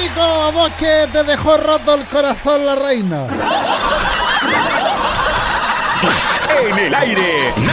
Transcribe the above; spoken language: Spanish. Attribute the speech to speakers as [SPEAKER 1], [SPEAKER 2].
[SPEAKER 1] Mónico, a vos que te dejó roto el corazón la reina.
[SPEAKER 2] En el aire.